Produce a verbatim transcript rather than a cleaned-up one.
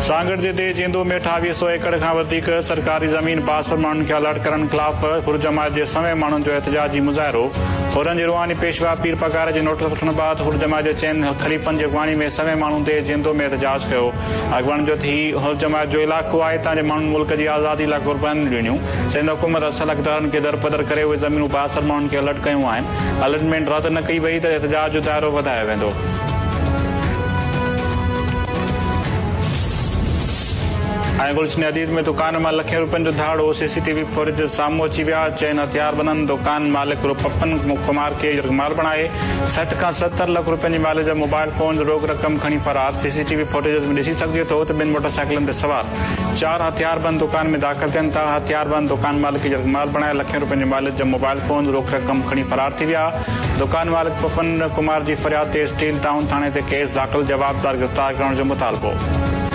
सागर जे तेजिंदो में अठावीह सौ एकड़ खां वधीक सरकारी ज़मीन पास पर माण्हुनि खे अलर्ट करण ख़िलाफ़ हुर जमात जे सवें माण्हुनि जो एहतजाजी मुज़ाहिरो। हुरनि जे रुहानी पेशवा पीर पगार जे नोटिस वठण बैदि हुर जमात जे चइनि ख़लीफ़नि जी अॻवानी में सवें माण्हुनि ते जिंदो में एहतजाज कयो। अॻवान जो ही हुर जमात जो इलाइक़ो आहे हितां जे माण्हुनि मुल्क जी आज़ादी लाइ क़ुर्बानी ॾिनियूं। सिंध हुकूमत असल हक़दारनि खे दरपदर करे उहे ज़मीनूं पास पर माण्हुनि खे अलर्ट कयूं आहिनि। अलर्टमेंट रद्द न कई वई त एहतजाज जो दाइरो वधायो वेंदो। ऐं गुलशन अदीद में दुकान मां लखें रुपयनि जो धाड़ो सीसीटीवी फुटेज साम्हूं अची विया। चइनि हथियारबंदनि दुकान मालिक पप्पन कुमार खे यरगमाल बणाए सठ खां सतर लख रुपयनि जी माले जा मोबाइल फोन रोक रक़म खणी फरार। सीसीटीवी फुटेज में ॾिसी सघिजे थो त ॿिनि मोटरसाइकिलनि ते सवार चार हथियारबंद दुकान में दाख़िल थियनि था। हथियारबंद दुकान मालिक खे यरगमाल बणाए लखें रुपयनि जी माले जा मोबाइल फोन रोक रक़म खणी फरार थी विया। दुकान मालिक पप्पन कुमार जी फरियाद ते स्टील टाउन थाणे ते केस दाख़िल, जवाबदार गिरफ़्तार करण जो मुतालबो।